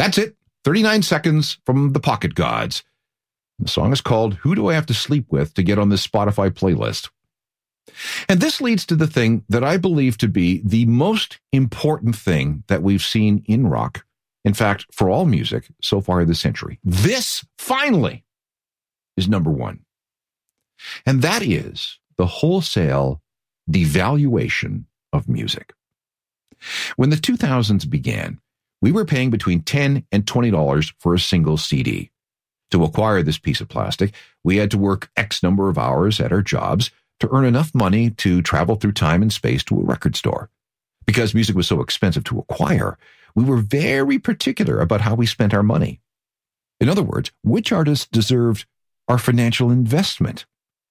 That's it. 39 seconds from the Pocket Gods. The song is called Who Do I Have to Sleep With to get on this Spotify playlist? And this leads to the thing that I believe to be the most important thing that we've seen in rock. In fact, for all music so far this century. This, finally, is number one. And that is the wholesale devaluation of music. When the 2000s began, we were paying between $10 and $20 for a single CD. To acquire this piece of plastic, we had to work X number of hours at our jobs to earn enough money to travel through time and space to a record store. Because music was so expensive to acquire, we were very particular about how we spent our money. In other words, which artists deserved our financial investment.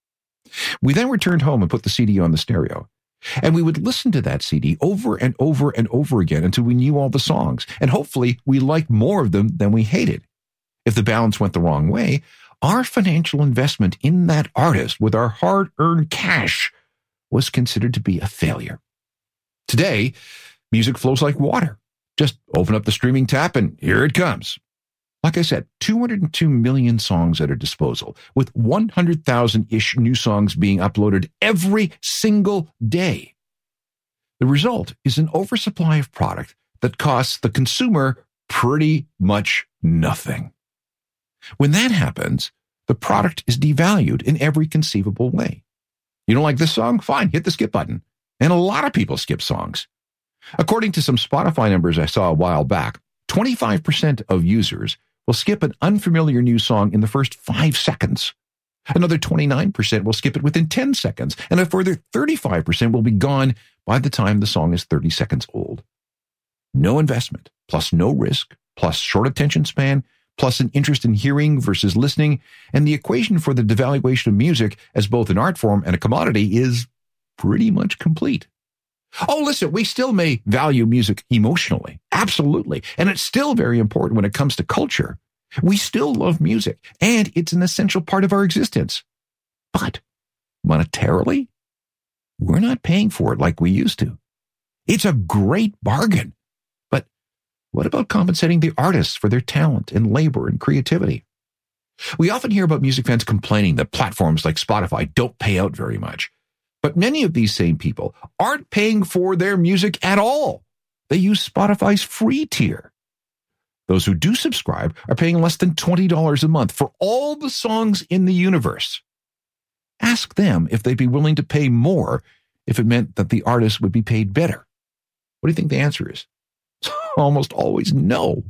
We then returned home and put the CD on the stereo. And we would listen to that CD over and over and over again until we knew all the songs. And hopefully we liked more of them than we hated. If the balance went the wrong way, our financial investment in that artist with our hard-earned cash was considered to be a failure. Today, music flows like water. Just open up the streaming tap and here it comes. Like I said, 202 million songs at our disposal, with 100,000-ish new songs being uploaded every single day. The result is an oversupply of product that costs the consumer pretty much nothing. When that happens, the product is devalued in every conceivable way. You don't like this song? Fine, hit the skip button. And a lot of people skip songs. According to some Spotify numbers I saw a while back, 25% of users will skip an unfamiliar new song in the first 5 seconds. Another 29% will skip it within 10 seconds, and a further 35% will be gone by the time the song is 30 seconds old. No investment, plus no risk, plus short attention span, plus an interest in hearing versus listening, and the equation for the devaluation of music as both an art form and a commodity is pretty much complete. Oh, listen, we still may value music emotionally. Absolutely. And it's still very important when it comes to culture. We still love music, and it's an essential part of our existence. But monetarily, we're not paying for it like we used to. It's a great bargain. But what about compensating the artists for their talent and labor and creativity? We often hear about music fans complaining that platforms like Spotify don't pay out very much. But many of these same people aren't paying for their music at all. They use Spotify's free tier. Those who do subscribe are paying less than $20 a month for all the songs in the universe. Ask them if they'd be willing to pay more if it meant that the artist would be paid better. What do you think the answer is? Almost always no.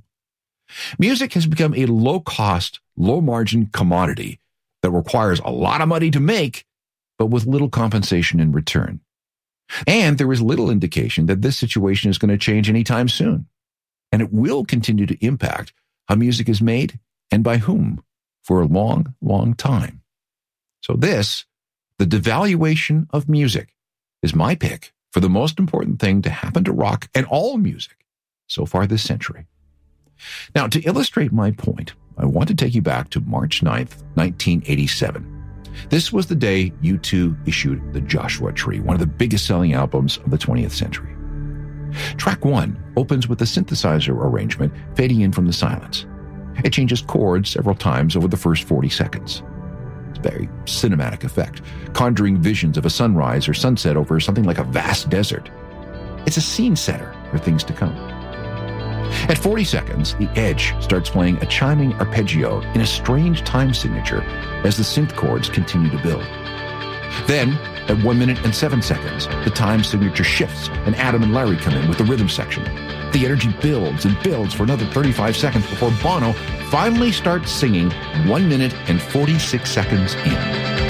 Music has become a low-cost, low-margin commodity that requires a lot of money to make, but with little compensation in return. And there is little indication that this situation is going to change anytime soon. And it will continue to impact how music is made and by whom for a long, long time. So this, the devaluation of music, is my pick for the most important thing to happen to rock and all music so far this century. Now, to illustrate my point, I want to take you back to March 9th, 1987. This was the day U2 issued The Joshua Tree, one of the biggest selling albums of the 20th century. Track 1 opens with a synthesizer arrangement fading in from the silence. It changes chords several times over the first 40 seconds. It's a very cinematic effect, conjuring visions of a sunrise or sunset over something like a vast desert. It's a scene setter for things to come. At 40 seconds, the Edge starts playing a chiming arpeggio in a strange time signature as the synth chords continue to build. Then, at 1 minute and 7 seconds, the time signature shifts and Adam and Larry come in with the rhythm section. The energy builds and builds for another 35 seconds before Bono finally starts singing 1 minute and 46 seconds in.